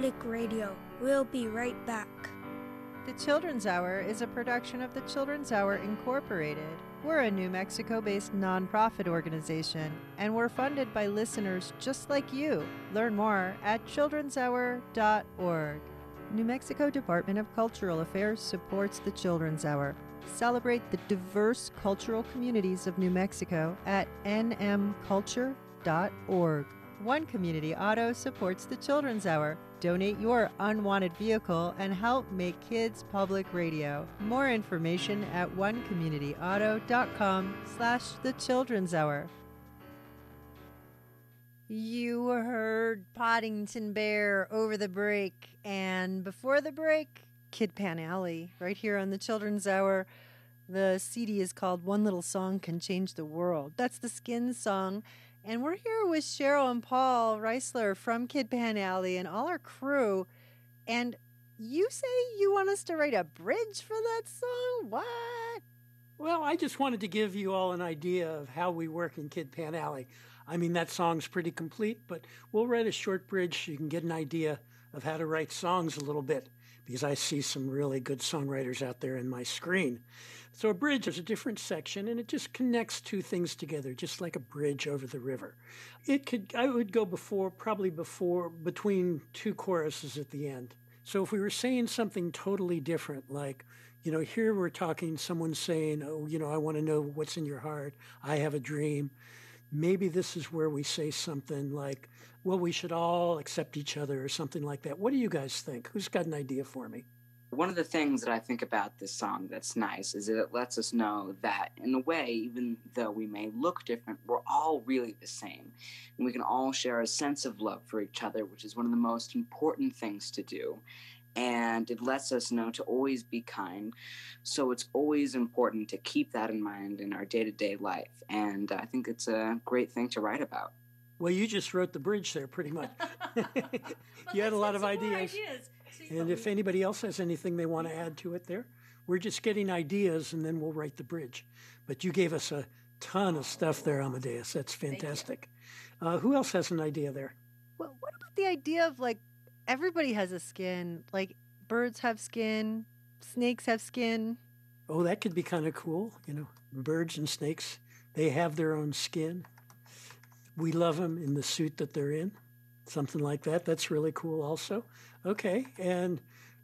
Public Radio. We'll be right back. The Children's Hour is a production of the Children's Hour Incorporated. We're a New Mexico-based nonprofit organization, and we're funded by listeners just like you. Learn more at childrenshour.org. New Mexico Department of Cultural Affairs supports the Children's Hour. Celebrate the diverse cultural communities of New Mexico at nmculture.org. One Community Auto supports the Children's Hour. Donate your unwanted vehicle and help make kids public radio. More information at onecommunityauto.com/the Children's Hour. You heard Poddington Bear over the break, and before the break, Kid Pan Alley, right here on the Children's Hour. The CD is called One Little Song Can Change the World. That's the Skin song. And we're here with Cheryl and Paul Reisler from Kid Pan Alley and all our crew. And you say you want us to write a bridge for that song? What? Well, I just wanted to give you all an idea of how we work in Kid Pan Alley. I mean, that song's pretty complete, but we'll write a short bridge so you can get an idea of how to write songs a little bit, because I see some really good songwriters out there in my screen. So a bridge is a different section, and it just connects two things together, just like a bridge over the river. I would go between two choruses at the end. So if we were saying something totally different, like, here we're talking, someone's saying, I want to know what's in your heart. I have a dream. Maybe this is where we say something like, well, we should all accept each other or something like that. What do you guys think? Who's got an idea for me? One of the things that I think about this song that's nice is that it lets us know that, in a way, even though we may look different, we're all really the same. And we can all share a sense of love for each other, which is one of the most important things to do. And it lets us know to always be kind. So it's always important to keep that in mind in our day-to-day life. And I think it's a great thing to write about. Well, you just wrote the bridge there pretty much. You had a lot of ideas. And if anybody else has anything they want to add to it there, we're just getting ideas and then we'll write the bridge. But you gave us a ton of stuff there, Amadeus. That's fantastic. Who else has an idea there? Well, what about the idea of everybody has a skin, like birds have skin, snakes have skin. Oh, that could be kind of cool. Birds and snakes, they have their own skin. We love them in the suit that they're in. Something like that. That's really cool also. Okay. And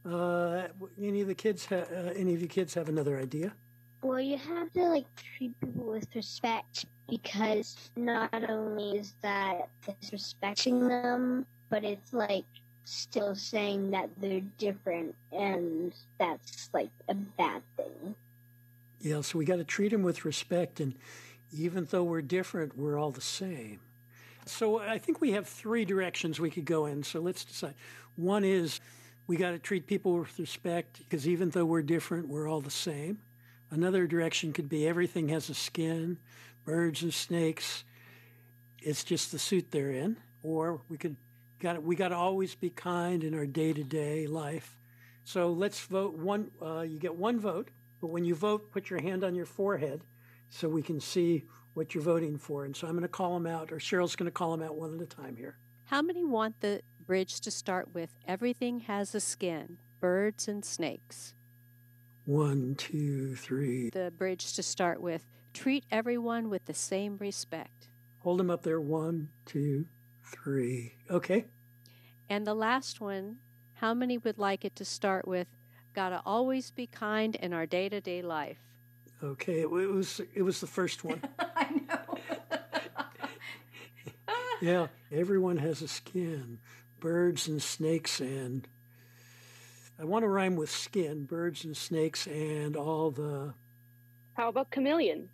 any of you kids have another idea? Well, you have to treat people with respect, because not only is that disrespecting them, but it's still saying that they're different, and that's a bad thing. Yeah, so we got to treat them with respect, and even though we're different, we're all the same. So I think we have three directions we could go in, so let's decide. One is we got to treat people with respect, because even though we're different, we're all the same. Another direction could be everything has a skin, birds and snakes, it's just the suit they're in. Or we got to always be kind in our day-to-day life. So let's vote one. You get one vote, but when you vote, put your hand on your forehead so we can see what you're voting for. And so I'm going to call them out, or Cheryl's going to call them out one at a time here. How many want the bridge to start with everything has a skin, birds and snakes? 1, 2, 3. The bridge to start with treat everyone with the same respect. Hold them up there. 1, 2, 3. Okay. And the last one, how many would like it to start with gotta always be kind in our day-to-day life? Okay, it was the first one. I know. Yeah, everyone has a skin. Birds and snakes, and I want to rhyme with skin, birds and snakes, and all the... How about chameleon?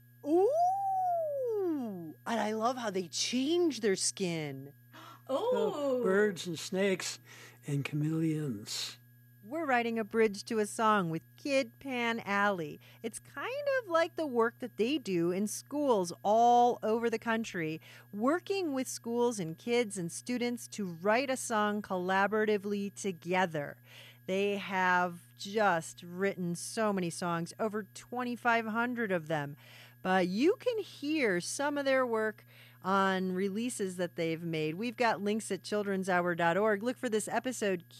Ooh! And I love how they change their skin. Oh, birds and snakes and chameleons. We're writing a bridge to a song with Kid Pan Alley. It's kind of like the work that they do in schools all over the country, working with schools and kids and students to write a song collaboratively together. They have just written so many songs, over 2,500 of them. But you can hear some of their work on releases that they've made. We've got links at childrenshour.org. Look for this episode,